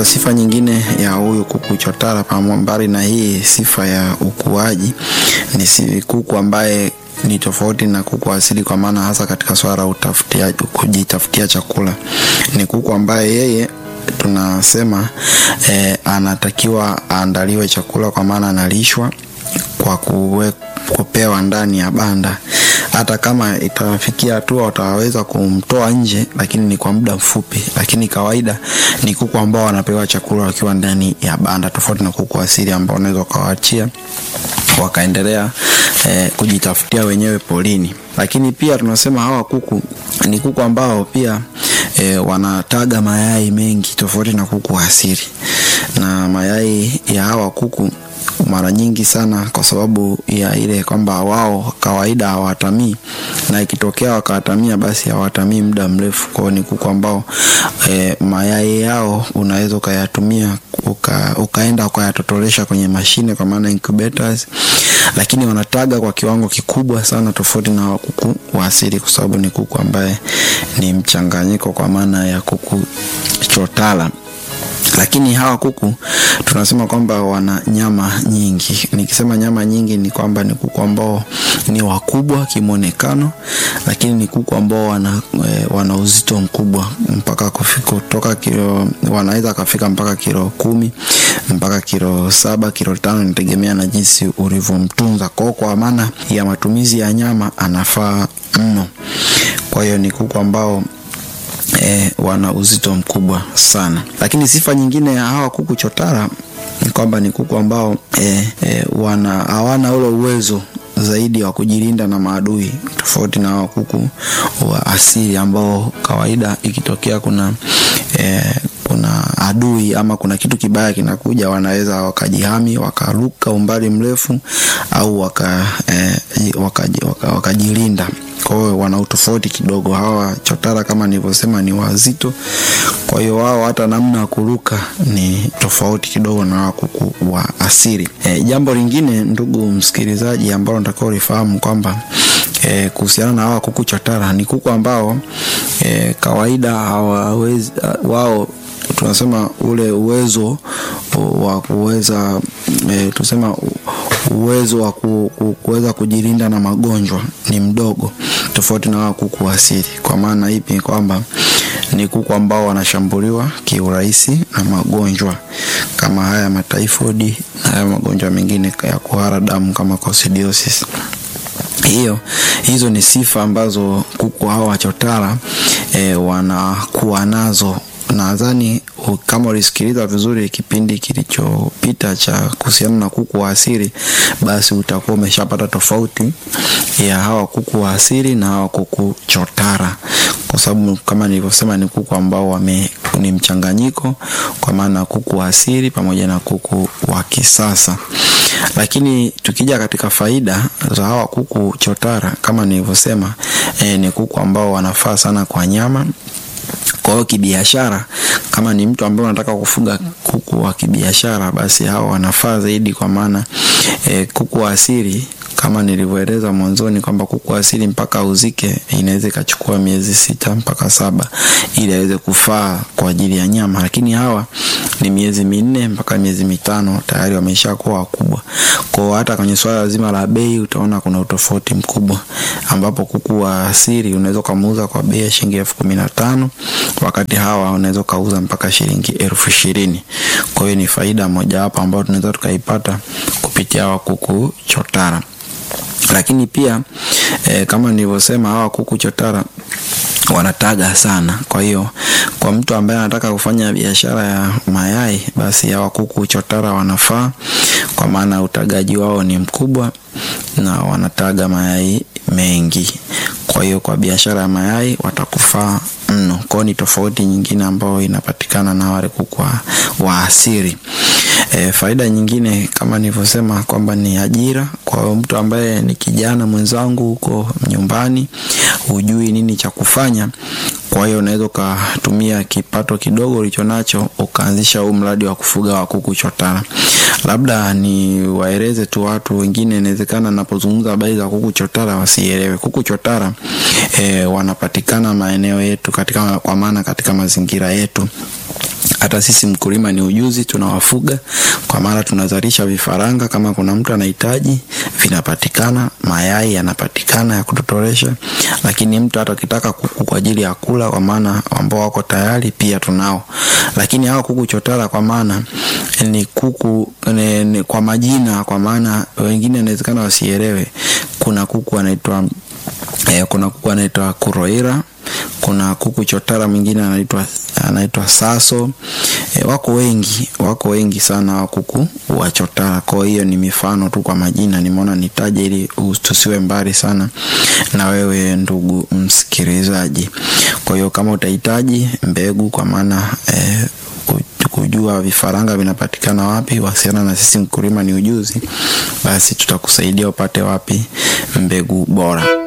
sifa nyingine ya huyu kuku chotara, pamoja na hii sifa ya ukuaji, ni kuku ambaye ni tofauti na kuku asili, kwa maana hasa katika swala kujitafutia chakula. Ni kuku ambaye yeye tunasema anatakiwa aandaliwe chakula, kwa maana analishwa kwa kupewa ndani ya banda. Hata kama itafikia hatua utaweza kumtoa nje, lakini ni kwa muda mfupi. Lakini kawaida ni kuku ambao wanapewa chakula wakiwa ndani ya banda, tofauti na kuku asili ambao unaweza kuwaachia wakaendelea kujitafutia wenyewe polini. Lakini pia tunasema hawa kuku ni kuku ambao pia wanataga mayai mengi, tofauti na kuku asili. Na mayai ya hawa kuku mara nyingi sana, kwa sababu ya ile kwamba wao kawaida hawatamii, na ikitokea wakatamia basi hawatamii muda mrefu. Kwa ni kuku ambao mayai yao unaweza kuyatumia ukaenda ukayatotolesha kwenye mashine, kwa maana incubators, lakini wanataga kwa kiwango kikubwa sana, tofauti na kuku wa asili, kwa sababu ni kuku ambaye ni mchanganyiko, kwa maana ya kuku chotara. Lakini hawa kuku tunasema kwamba wana nyama nyingi. Nikisema nyama nyingi ni kwamba ni kuku ambao ni wakubwa kimonekano, lakini ni kuku ambao wana uzito mkubwa, mpaka kutoka kilo, wanaweza kufika mpaka kilo 10 mpaka kilo 7, kilo 5, inategemea na jinsi ulivyomtunza. Kwa maana ya matumizi ya nyama anafaa mno. Kwa hiyo ni kuku ambao wana uzito mkubwa sana. Lakini sifa nyingine ya hawa kuku chotara ni kwamba ni kuku ambao hawana ule uwezo zaidi wa kujilinda na maadui, tofauti na hawa kuku wa asili ambao kawaida ikitokea kuna adui ama kuna kitu kibaya kinakuja, wanaweza wakajihami, wakaruka umbali mrefu, au wakajilinda. Kwa hiyo wana utofauti kidogo. Hawa chotara kama nilivyosema ni wazito, kwa hiyo wao hata namna ya kuruka ni tofauti kidogo na hawa kuku wa asili. Jambo lingine ndugu msikilizaji ambalo nataka ulifahamu kwamba kuhusiana na hawa kuku chotara, ni kuku ambao kawaida hawawezi, wao tunasema ule uwezo wa kuweza uwezo wa kuweza kujilinda na magonjwa ni mdogo, tofauti na kuku wa asili. Kwa maana ipi? Kwamba ni kuku ambao wanashambuliwa kiurahisi na magonjwa kama haya typhoid na haya magonjwa mengine ya kuhara damu kama coccidiosis. Hizo ni sifa ambazo kuku hawa chotara wanakuwa nazo. Nadhani kama ulisikiliza vizuri kipindi kilichopita cha kuhusiana na kuku wa asili, basi utakuwa umeshapata tofauti ya hawa kuku wa asili na hawa kuku chotara, kwa sababu kama nilivyosema ni kuku ambao ni mchanganyiko, kwa maana kuku wa asili pamoja na kuku wa kisasa. Lakini tukija katika faida za hawa kuku chotara, kama nilivyosema ni kuku ambao wanafaa sana kwa nyama. Kwa hiyo kibiashara, kama ni mtu ambaye anataka kufuga kuku wa kibiashara, basi hao wanafaa zaidi, kwa maana kuku wa asili kama nilivyoeleza mwanzoni kwamba kuku asili mpaka uzike inaweza ikachukua miezi 6 mpaka 7 ili aweze kufaa kwa ajili ya nyama, lakini hawa ni miezi 4 mpaka miezi 5 tayari wameshakuwa wakubwa. Kwa hata kwenye swala zima la bei utaona kuna utofauti mkubwa, ambapo kuku wa asili unaweza kumuuza kwa bei ya shilingi 15,000 wakati hawa unaweza kauza mpaka shilingi 20,000. Kwa hiyo ni faida moja hapo ambayo tunaweza tukaipata kupitia hawa kuku chotara. Lakini pia kama nilivyosema hawa kuku chotara wanataga sana. Kwa hiyo kwa mtu ambaye anataka kufanya biashara ya mayai, basi hawa kuku chotara wanafaa, kwa maana utagaji wao ni mkubwa na wanataga mayai mengi. Kwa hiyo kwa biashara ya mayai watakufaa mno. Kwa ni tofauti nyingine ambayo inapatikana na wale kuku wa asili. Faida nyingine kama nilivyosema kwamba ni ajira. Kwa mtu ambaye ni kijana mwenzangu huko nyumbani, hujui nini cha kufanya, kwa hiyo unaweza kutumia kipato kidogo ulichonacho ukaanzisha huu mradi wa kufuga wa kuku chotara. Labda ni waeleze tu watu wengine, inawezekana ninapozungumza habari za kuku chotara wasielewe. Kuku chotara wanapatikana maeneo yetu, kwa maana katika mazingira yetu. Hata sisi Mkulima ni Ujuzi tunawafuga, kwa maana tunazalisha vifaranga. Kama kuna mtu anahitaji, vinapatikana, mayai yanapatikana ya kutotoresha. Lakini mtu hata akitaka kuku kwa ajili ya kula, kwa maana ambao wako tayari, pia tunao. Lakini hao kuku chotara, kwa maana ni kuku kwa majina, kwa maana wengine inawezekana wasielewe. Kuna kuku anaitwa Kuroira, kuna kuku chotara mwingine anaitwa Saso. Wako wengi sana wa kuku wa chotara. Kwa hiyo ni mifano tu kwa majina, nimeona nitaje ili tusiwe mbali sana na wewe ndugu msikilizaji. Kwa hiyo kama utahitaji mbegu, kwa maana kujua vifaranga vinapatikana wapi, wasiliana na sisi Mkulima ni Ujuzi, basi tutakusaidia upate wapi mbegu bora.